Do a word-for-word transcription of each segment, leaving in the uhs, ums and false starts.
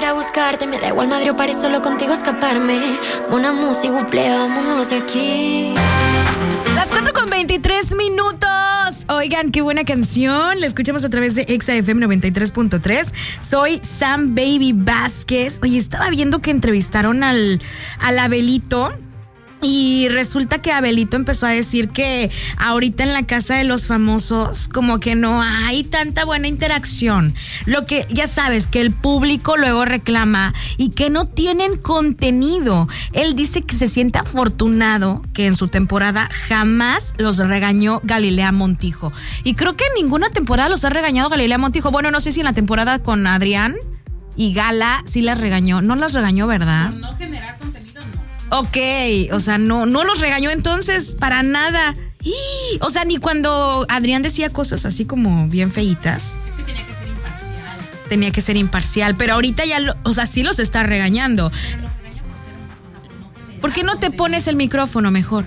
a buscarte. Me da igual madre o París, solo contigo escaparme. Una música, buple, vámonos de aquí. Las cuatro con veintitrés minutos. Oigan, qué buena canción. La escuchamos a través de Exa F M noventa y tres punto tres. Soy Sam Baby Vázquez. Oye, estaba viendo que entrevistaron al, al Abelito. Y resulta que Abelito empezó a decir que ahorita en la casa de los famosos como que no hay tanta buena interacción. Lo que ya sabes, que el público luego reclama y que no tienen contenido. Él dice que se siente afortunado que en su temporada jamás los regañó Galilea Montijo. Y creo que en ninguna temporada los ha regañado Galilea Montijo. Bueno, no sé si en la temporada con Adrián y Gala sí las regañó. No las regañó, ¿verdad? Por no generar contenido. Ok, o sea, no, no los regañó entonces para nada. O sea, ni cuando Adrián decía cosas así como bien feitas. Es que tenía que ser imparcial. Tenía que ser imparcial, pero ahorita ya, lo, o sea, sí los está regañando. Pero los regaña por ser una cosa, por no generar. ¿Por qué no te pones el micrófono mejor?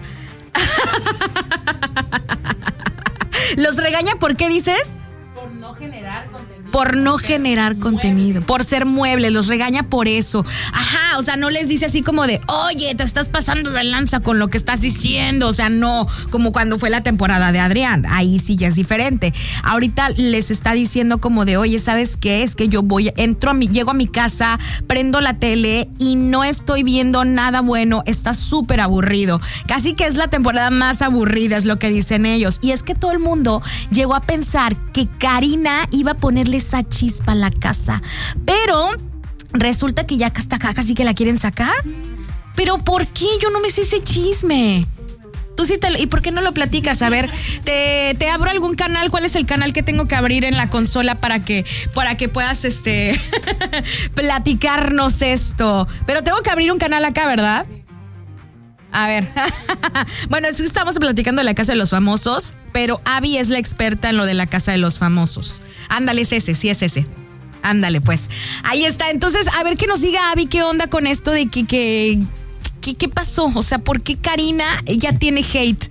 ¿Los regaña por qué dices? Por no generar contenido. Por no generar contenido, por ser mueble, los regaña por eso. Ajá, o sea, no les dice así como de, oye, te estás pasando de lanza con lo que estás diciendo. O sea, no, como cuando fue la temporada de Adrián, ahí sí ya es diferente. Ahorita les está diciendo como de, oye, ¿sabes qué? Es que yo voy, entro a mi, llego a mi casa, prendo la tele y no estoy viendo nada bueno, está súper aburrido. Casi que es la temporada más aburrida, es lo que dicen ellos. Y es que todo el mundo llegó a pensar que Karina iba a ponerle esa chispa a la casa, pero resulta que ya hasta acá casi que la quieren sacar. Pero ¿por qué? Yo no me sé ese chisme. Tú sí te lo, ¿y por qué no lo platicas? A ver, te, te abro algún canal. ¿Cuál es el canal que tengo que abrir en la consola para que, para que puedas este platicarnos esto? Pero tengo que abrir un canal acá, ¿verdad? A ver, bueno, es que estamos platicando de la Casa de los Famosos, pero Abby es la experta en lo de la Casa de los Famosos. Ándale, es ese, sí es ese. Ándale, pues. Ahí está. Entonces, a ver que nos diga Abby qué onda con esto de que, que, que qué pasó. O sea, ¿por qué Karina ya tiene hate?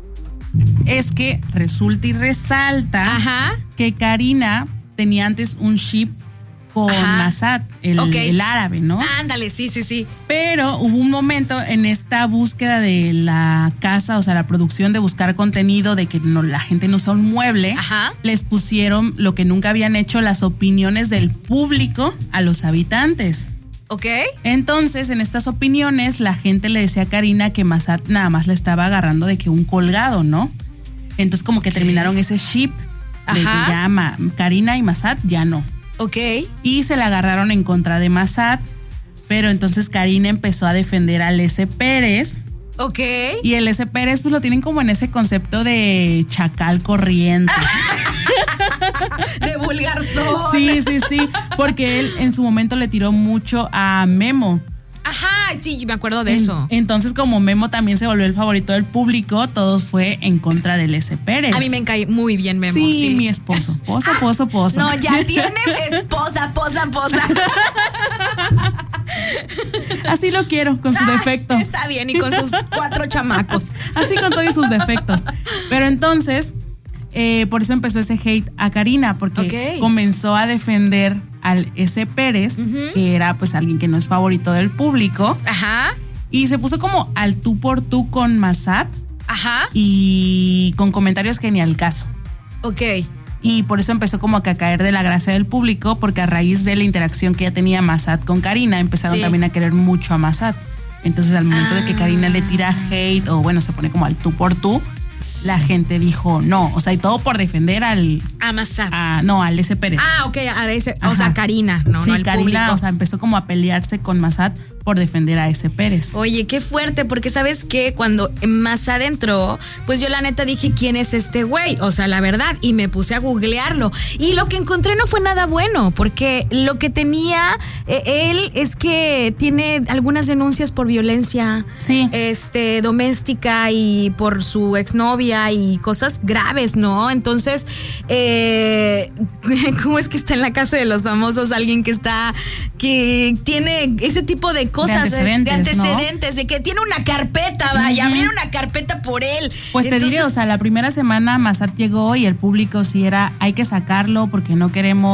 Es que resulta y resalta Ajá. que Karina tenía antes un ship con Massad, el, okay. el árabe, ¿no? Ándale, sí, sí, sí. Pero hubo un momento en esta búsqueda de la casa, o sea, la producción de buscar contenido, de que no, la gente no usa un mueble, Ajá. les pusieron lo que nunca habían hecho, las opiniones del público a los habitantes. Ok. Entonces, en estas opiniones, la gente le decía a Karina que Massad nada más le estaba agarrando de que un colgado, ¿no? Entonces, como que okay. terminaron ese ship de Ajá. que ya Ma, Karina y Massad ya no. Ok. Y se la agarraron en contra de Massad, pero entonces Karina empezó a defender al S. Pérez. Ok. Y el S. Pérez pues lo tienen como en ese concepto de chacal corriente. De vulgarzón. Sí, sí, sí, porque él en su momento le tiró mucho a Memo. Ajá, sí, me acuerdo de eso. Entonces, como Memo también se volvió el favorito del público, todos fue en contra del S. Pérez. A mí me cae muy bien Memo. Sí, sí. mi esposo. Pozo, pozo, pozo. No, ya tiene esposa, posa, posa. Así lo quiero, con su ah, defecto. Está bien, y con sus cuatro chamacos. Así con todos sus defectos. Pero entonces, eh, por eso empezó ese hate a Karina, porque okay. comenzó a defender al S. Pérez, uh-huh. que era pues alguien que no es favorito del público. Ajá. Y se puso como al tú por tú con Massad. Ajá. Y con comentarios que ni al caso. Ok. Y por eso empezó como que a caer de la gracia del público, porque a raíz de la interacción que ya tenía Massad con Karina, empezaron sí. también a querer mucho a Massad. Entonces al momento ah. de que Karina le tira hate, o bueno, se pone como al tú por tú, sí. la gente dijo no, o sea, y todo por defender al... A Massad. A, no, al S. Pérez. Ah, ok, a ese, o sea, Karina, no, sí, no al Karina, público. O sea, empezó como a pelearse con Massad por defender a S. Pérez. Oye, qué fuerte, porque ¿sabes qué? Cuando Massad entró, pues yo la neta dije, ¿quién es este güey? O sea, la verdad, y me puse a googlearlo. Y lo que encontré no fue nada bueno, porque lo que tenía eh, él es que tiene algunas denuncias por violencia sí. este, doméstica y por su exnovia y cosas graves, ¿no? Entonces, eh, ¿cómo es que está en la Casa de los Famosos alguien que está, que tiene ese tipo de cosas, de antecedentes, de, antecedentes ¿no? de que tiene una carpeta, vaya, uh-huh. abrieron una carpeta por él. Pues Entonces, te diré, o sea, la primera semana Massad llegó y el público sí era, hay que sacarlo porque no queremos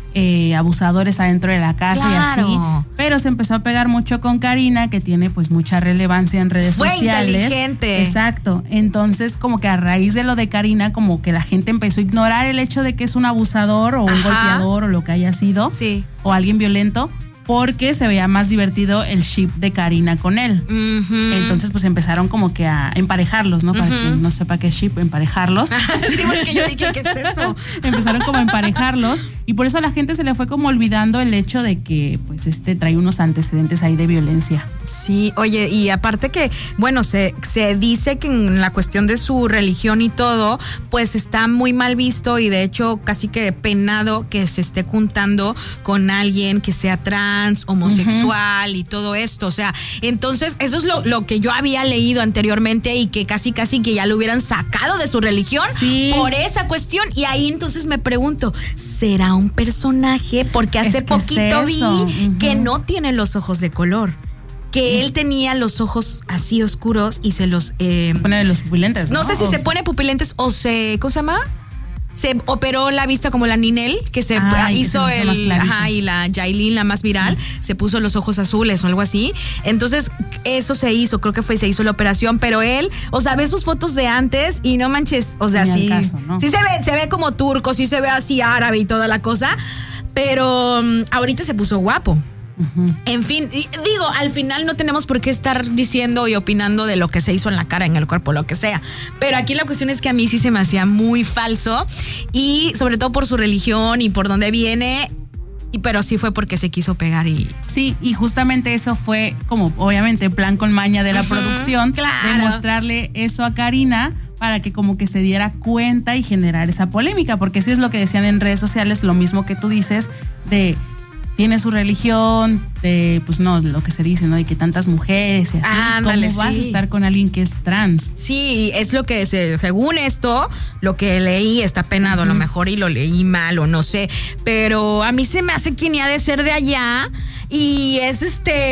eh, abusadores adentro de la casa Claro. y así. Pero se empezó a pegar mucho con Karina, que tiene pues mucha relevancia en redes Fue sociales. inteligente. Exacto. Entonces, como que a raíz de lo de Karina, como que la gente empezó a ignorar el hecho de que es un abusador o un Ajá. golpeador o lo que haya sido. Sí. O alguien violento, porque se veía más divertido el ship de Karina con él. Ujú. Entonces, pues empezaron como que a emparejarlos, ¿no? Para Ujú. quien no sepa qué es ship, emparejarlos. Sí, porque yo dije, ¿qué es eso? Empezaron como a emparejarlos y por eso a la gente se le fue como olvidando el hecho de que pues este trae unos antecedentes ahí de violencia. Sí, oye, y aparte que, bueno, se, se dice que en la cuestión de su religión y todo, pues está muy mal visto y de hecho casi que penado que se esté juntando con alguien que sea trans, homosexual uh-huh. y todo esto. O sea, entonces eso es lo, lo que yo había leído anteriormente y que casi casi que ya lo hubieran sacado de su religión sí. por esa cuestión. Y ahí entonces me pregunto, ¿será un personaje? Porque hace es que poquito es vi uh-huh. que no tiene los ojos de color. Que él tenía los ojos así oscuros y se los... Eh, se pone los pupilentes, ¿no? No sé si o se se... pone pupilentes o se... ¿Cómo se llama? Se operó la vista como la Ninel, que se ah, hizo que se el... Ajá, y la Yailin, la más viral, mm. se puso los ojos azules o algo así. Entonces, eso se hizo, creo que fue, se hizo la operación, pero él, o sea, ve sus fotos de antes y no manches, o sea, Ni sí, al caso, ¿no? sí se ve, se ve como turco, sí se ve así árabe y toda la cosa, pero um, ahorita se puso guapo. Uh-huh. En fin, digo, al final no tenemos por qué estar diciendo y opinando de lo que se hizo en la cara, en el cuerpo, lo que sea. Pero aquí la cuestión es que a mí sí se me hacía muy falso y sobre todo por su religión y por dónde viene. Y pero sí fue porque se quiso pegar y... Sí, y justamente eso fue como obviamente plan con maña de la uh-huh, producción, claro. de mostrarle eso a Karina para que como que se diera cuenta y generar esa polémica, porque sí es lo que decían en redes sociales, lo mismo que tú dices de... tiene su religión, de, pues no, lo que se dice, ¿no? De que tantas mujeres y así. Ah, ¿Cómo dale, vas sí. a estar con alguien que es trans? Sí, es lo que, se, según esto, lo que leí está penado, uh-huh. a lo mejor y lo leí mal o no sé, pero a mí se me hace que ni ha de ser de allá y es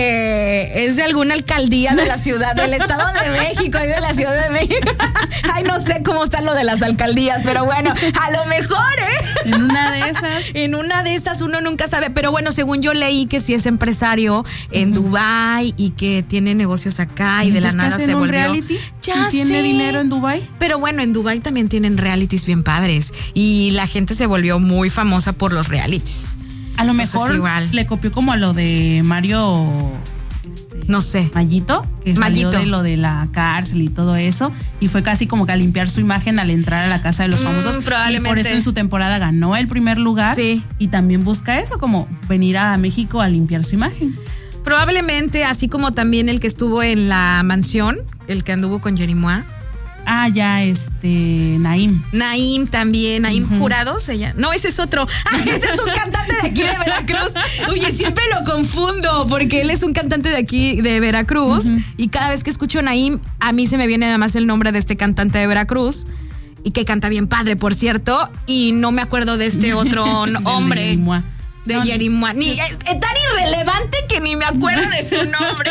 este, es de alguna alcaldía de la ciudad, del Estado de México y de la Ciudad de México. Ay, no sé cómo está lo de las alcaldías, pero bueno, a lo mejor, ¿eh? En una de esas. En una de esas uno nunca sabe, pero bueno, según yo leí que sí es empresario en uh-huh. Dubái y que tiene negocios acá y, ¿Y de la nada se en volvió. Un reality? Ya ¿Y tiene sé. dinero en Dubái? Pero bueno, en Dubái también tienen realities bien padres y la gente se volvió muy famosa por los realities. A lo Entonces, mejor igual. le copió como a lo de Mario... Este, no sé. Mayito, que salió Mayito. de lo de la cárcel y todo eso, y fue casi como que a limpiar su imagen al entrar a la casa de los famosos. Mm, probablemente. Y por eso en su temporada ganó el primer lugar. Sí. Y también busca eso, como venir a México a limpiar su imagen. Probablemente, así como también el que estuvo en la mansión, el que anduvo con Jerimois. Ah, ya, este, Naim. Naim también, Naim uh-huh. Jurado, se llama. No, ese es otro. Ah, ese es un cantante de aquí de Veracruz. Oye, siempre lo confundo porque él es un cantante de aquí de Veracruz uh-huh. y cada vez que escucho Naim, a mí se me viene nada más el nombre de este cantante de Veracruz y que canta bien padre, por cierto, y no me acuerdo de este otro hombre. De no, Jerimois. Ni, es, es tan irrelevante que ni me acuerdo de su nombre.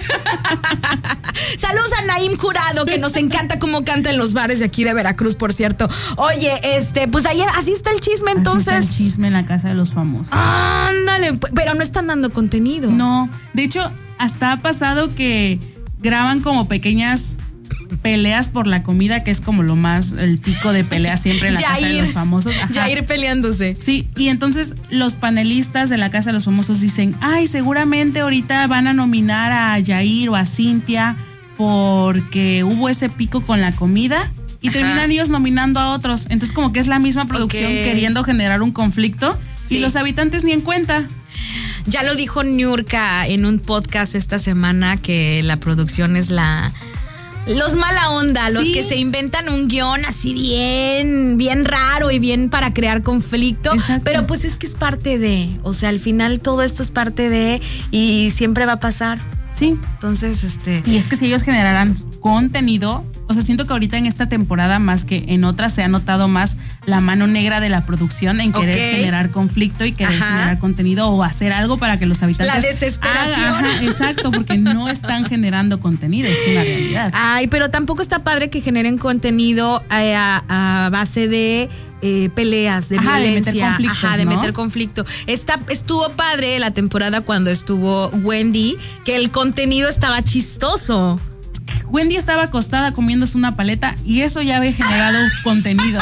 Saludos a Naim Jurado, que nos encanta cómo canta en los bares de aquí de Veracruz, por cierto. Oye, este, pues ahí así está el chisme, entonces. Así está el chisme en la casa de los famosos. Ándale, pero no están dando contenido. No, de hecho, hasta ha pasado que graban como pequeñas peleas por la comida, que es como lo más, el pico de pelea siempre en la Yair, casa de los famosos. Ajá. Yair peleándose. Sí, y entonces los panelistas de la casa de los famosos dicen, ay, seguramente ahorita van a nominar a Yair o a Cintia porque hubo ese pico con la comida y Ajá. terminan ellos nominando a otros. Entonces como que es la misma producción okay. queriendo generar un conflicto sí. y los habitantes ni en cuenta. Ya lo dijo Niurka en un podcast esta semana que la producción es la... Los mala onda, los sí. que se inventan un guión así bien, bien raro y bien para crear conflicto. Exacto. Pero pues es que es parte de, o sea, al final todo esto es parte de y siempre va a pasar. Sí. Entonces, este... Y es que si ellos generaran contenido, O sea, siento que ahorita en esta temporada, más que en otras, se ha notado más la mano negra de la producción en querer okay. generar conflicto y querer ajá. generar contenido o hacer algo para que los habitantes... La desesperación. Hagan, ajá, exacto, porque no están generando contenido, es una realidad. Ay, pero tampoco está padre que generen contenido a, a, a base de... Eh, peleas, de ajá, violencia, de meter conflictos, ajá, de ¿no? meter conflicto. Está, estuvo padre la temporada cuando estuvo Wendy, que el contenido estaba chistoso. Wendy estaba acostada comiéndose una paleta y eso ya había generado contenido.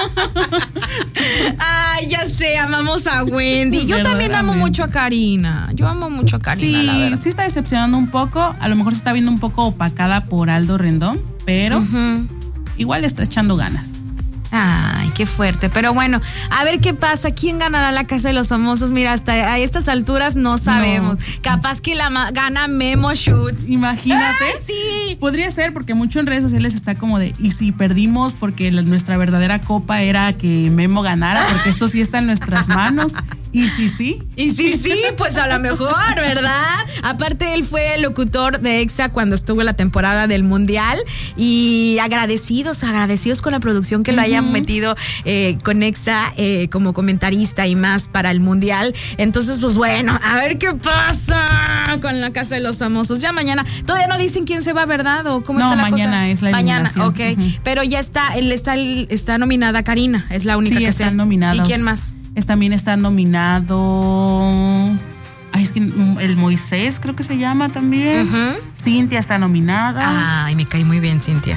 Ay, ya sé, amamos a Wendy. Yo también amo mucho a Karina. Yo amo mucho a Karina, sí, la verdad. Sí está decepcionando un poco. A lo mejor se está viendo un poco opacada por Aldo Rendón, pero uh-huh. igual está echando ganas. Ay, qué fuerte. Pero bueno, a ver qué pasa. ¿Quién ganará la Casa de los Famosos? Mira, hasta a estas alturas no sabemos. No. Capaz que la ma- gana Memo Schutz. Imagínate. ¡Ay, sí! Podría ser, porque mucho en redes sociales está como de, ¿y si perdimos porque la, nuestra verdadera copa era que Memo ganara? Porque esto sí está en nuestras manos. Y sí, sí. Y sí, sí, pues a lo mejor, ¿verdad? Aparte, él fue el locutor de EXA cuando estuvo en la temporada del Mundial. Y agradecidos, agradecidos con la producción que uh-huh. lo hayan metido eh, con EXA eh, como comentarista y más para el Mundial. Entonces, pues bueno, a ver qué pasa con la Casa de los Famosos. Ya mañana, todavía no dicen quién se va, ¿verdad? ¿O cómo no, está la mañana cosa? Es la eliminación. Mañana, ok. Uh-huh. Pero ya está, él está, está nominada Karina, es la única sí, que están sé. nominados. ¿Y quién más? Es, también está nominado. Ay, es que el Moisés creo que se llama también. Uh-huh. Cintia está nominada. Ay, me cae muy bien Cintia.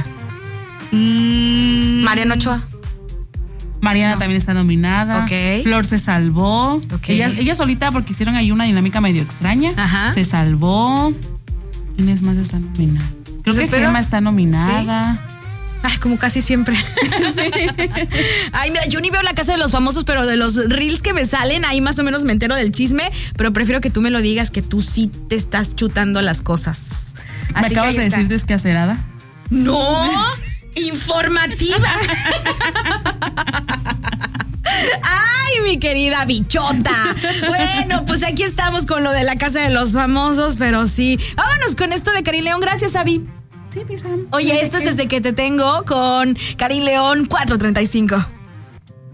Y Mariana Ochoa. Mariana no. también está nominada. Okay. Flor se salvó. Okay. Ella, ella solita, porque hicieron ahí una dinámica medio extraña. Ajá. Se salvó. ¿Quiénes más están nominados? Creo pues que espero. Gemma está nominada. ¿Sí? Ay, como casi siempre. Sí. Ay, mira, yo ni veo la Casa de los Famosos, pero de los reels que me salen, ahí más o menos me entero del chisme, pero prefiero que tú me lo digas, que tú sí te estás chutando las cosas. Así ¿Me acabas de está. decir descacerada? No, informativa. Ay, mi querida bichota. Bueno, pues aquí estamos con lo de la Casa de los Famosos, pero sí. Vámonos con esto de Karin León. Gracias, Abby. Sí, Pisa. Oye, esto es Desde que te tengo con Karin León cuatro treinta y cinco.